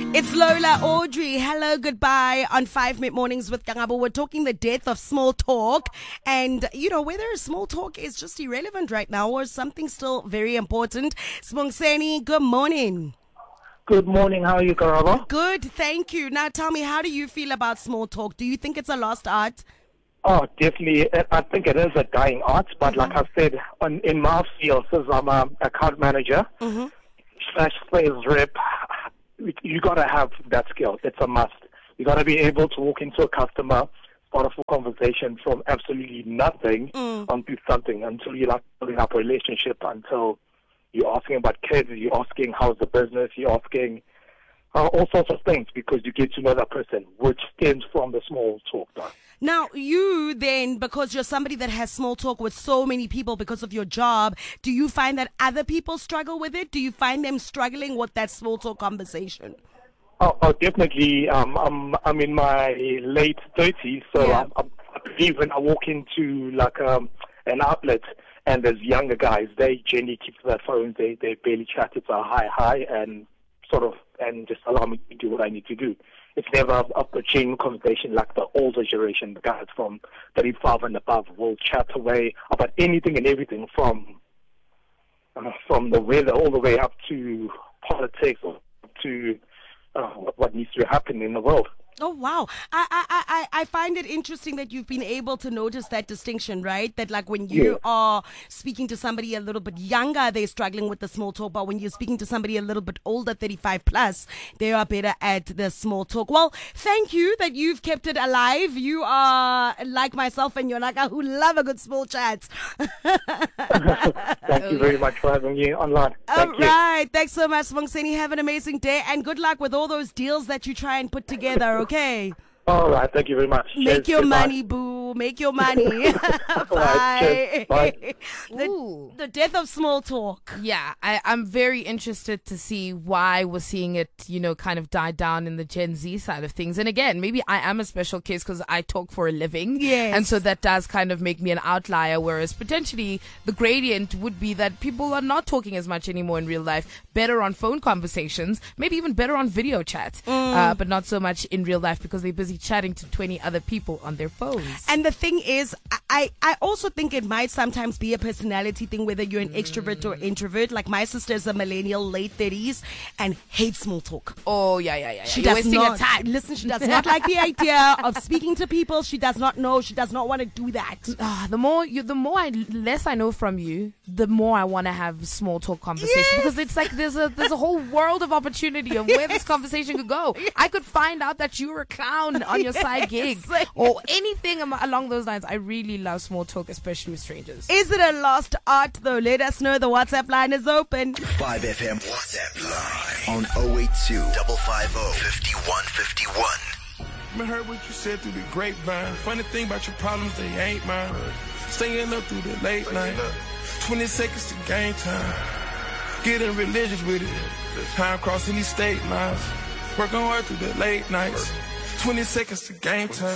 It's Lola Audrey. Hello, goodbye on 5 Mid Mornings with Kangabo. We're talking the death of small talk. And, whether small talk is just irrelevant right now or something still very important. Sibongiseni, good morning. Good morning. How are you, Karabo? Good, thank you. Now tell me, how do you feel about small talk? Do you think it's a lost art? Oh, definitely. I think it is a dying art. But like I said, in my field, since I'm an account manager, / sales rep, you got to have that skill. It's a must. You got to be able to walk into a customer, start a full conversation from absolutely nothing onto something until you're like building up a relationship, until you're asking about kids, you're asking how's the business, you're asking all sorts of things because you get to know that person, which stems from the small talk. Now, you then, because you're somebody that has small talk with so many people because of your job, do you find that other people struggle with it? Do you find them struggling with that small talk conversation? Oh, definitely. I'm in my late 30s, so Yeah. I believe when I walk into like an outlet and there's younger guys, they generally keep their phones. They barely chat. It's a hi, and and just allow me to do what I need to do. It's never a genuine conversation like the older generation. The guys from 35 and above will chat away about anything and everything from the weather all the way up to politics or to what needs to happen in the world. Oh, wow. I find it interesting that you've been able to notice that distinction, right? That like when you are speaking to somebody a little bit younger, they're struggling with the small talk. But when you're speaking to somebody a little bit older, 35 plus, they are better at the small talk. Well, thank you that you've kept it alive. You are like myself and Yonaka who love a good small chat. Thank you very much for having me online. All right. Thanks so much, Sibongiseni. Have an amazing day and good luck with all those deals that you try and put together. Okay. All right. Thank you very much. Make Cheers. your Goodbye. money, boo. Make your money. All Bye. right. Cheers. Bye. The death of small talk. Yeah, I'm very interested to see why we're seeing it, kind of die down in the Gen Z side of things. And again, maybe I am a special case because I talk for a living. Yes. And so that does kind of make me an outlier, whereas potentially the gradient would be that people are not talking as much anymore in real life, better on phone conversations, maybe even better on video chat, but not so much in real life because they're busy chatting to 20 other people on their phones. And the thing is, I also think it might sometimes be a personality thing, whether you're an extrovert or introvert. Like my sister's a millennial, late 30s, and hates small talk. Oh, yeah. She You're does wasting your not time. listen. She does not like the idea of speaking to people. She does not know. She does not want to do that. Less I know from you, the more I want to have small talk conversation because it's like there's a whole world of opportunity of where this conversation could go. I could find out that you were a clown on your side gig or anything along those lines. I really love small talk, especially with strangers. Is it a lost art though? Let us know. The WhatsApp line is open. 5FM WhatsApp line on 082 550 5151. I heard what you said through the grapevine. Funny thing about your problems, they ain't mine. Staying up through the late night. 20 seconds to game time. Getting religious with it. Time crossing these state lines. Working hard through the late nights. 20 seconds to game time.